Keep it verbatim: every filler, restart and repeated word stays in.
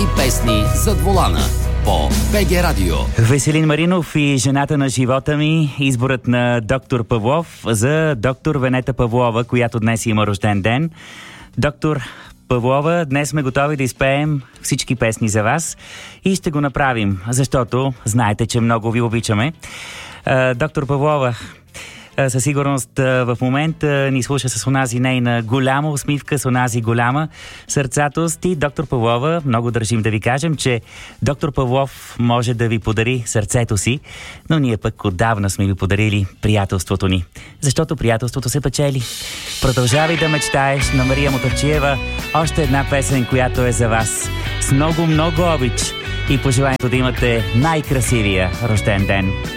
песни зад волана по БГ Радио. Веселин Маринов и жената на живота ми. Изборът на доктор Павлов за доктор Венета Павлова, която днес има рожден ден. Доктор Павлова, днес сме готови да изпеем всички песни за вас и ще го направим, защото знаете, че много ви обичаме. Доктор Павлова, със сигурност в момента ни слуша с онази нейна голяма усмивка, с онази голяма сърцатост. И доктор Павлова, много държим да ви кажем, че доктор Павлов може да ви подари сърцето си, но ние пък отдавна сме ви подарили приятелството ни. Защото приятелството се печели. Продължавай да мечтаеш на Мария Мотавчиева. Още една песен, която е за вас. С много, много обич и пожеланието да имате най-красивия рожден ден.